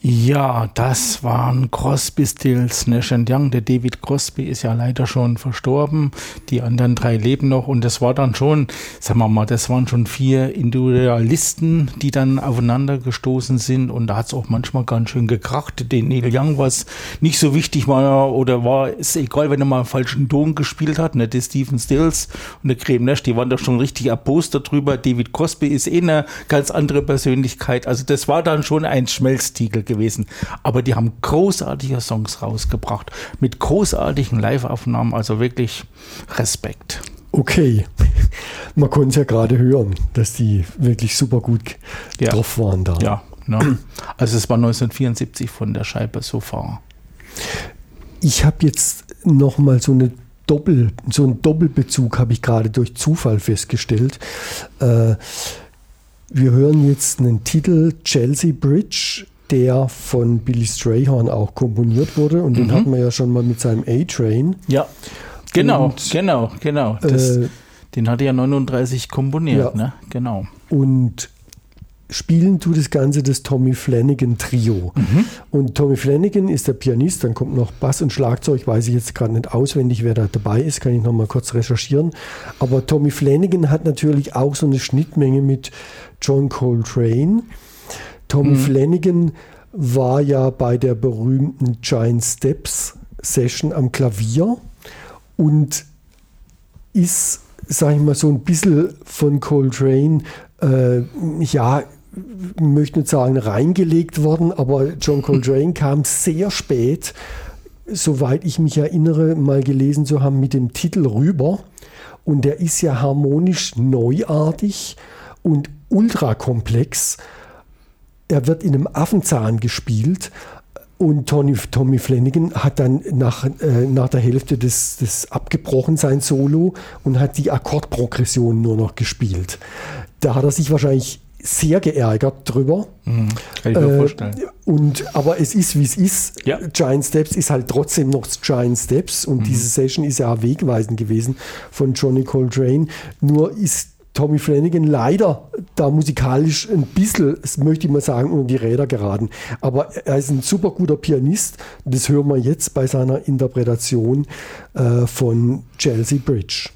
Ja, das waren Crosby, Stills, Nash & Young. Der David Crosby ist ja leider schon verstorben. Die anderen 3 leben noch. Und das war dann schon, sagen wir mal, das waren schon 4 Individualisten, die dann aufeinander gestoßen sind. Und da hat es auch manchmal ganz schön gekracht. Den Neil Young, was nicht so wichtig war, oder war es egal, wenn er mal einen falschen Ton gespielt hat. Ne? Der Stephen Stills und der Graham Nash, die waren da schon richtig erbost darüber. David Crosby ist eine ganz andere Persönlichkeit. Also das war dann schon ein Schmelztiegel gewesen. Aber die haben großartige Songs rausgebracht. Mit großartigen Live-Aufnahmen. Also wirklich Respekt. Okay. Man konnte es ja gerade hören, dass die wirklich super gut drauf waren da. Ja, ne? Also es war 1974 von der Scheibe so far. Ich habe jetzt noch mal so einen Doppelbezug habe ich gerade durch Zufall festgestellt. Wir hören jetzt einen Titel, Chelsea Bridge, der von Billy Strayhorn auch komponiert wurde. Und den hatten wir ja schon mal mit seinem A-Train. Ja, genau. Den hat er ja 39 komponiert. Ja. Ne? Genau. Und spielen tut das Ganze das Tommy Flanagan Trio. Und Tommy Flanagan ist der Pianist, dann kommt noch Bass und Schlagzeug, weiß ich jetzt gerade nicht auswendig, wer da dabei ist, kann ich noch mal kurz recherchieren. Aber Tommy Flanagan hat natürlich auch so eine Schnittmenge mit John Coltrane. Tommy Flanagan war ja bei der berühmten Giant Steps Session am Klavier und ist, sag ich mal, so ein bisschen von Coltrane, möchte nicht sagen reingelegt worden, aber John Coltrane kam sehr spät, soweit ich mich erinnere, mal gelesen zu haben, mit dem Titel rüber. Und der ist ja harmonisch neuartig und ultrakomplex. Er wird in einem Affenzahn gespielt und Tommy Flanagan hat dann nach der Hälfte des abgebrochen, sein Solo, und hat die Akkordprogression nur noch gespielt. Da hat er sich wahrscheinlich sehr geärgert drüber. Kann ich mir vorstellen. Aber es ist, wie es ist. Ja. Giant Steps ist halt trotzdem noch Giant Steps und diese Session ist ja wegweisend gewesen von Johnny Coltrane. Nur ist Tommy Flanagan leider da musikalisch ein bisschen, das möchte ich mal sagen, unter die Räder geraten. Aber er ist ein super guter Pianist. Das hören wir jetzt bei seiner Interpretation von Chelsea Bridge.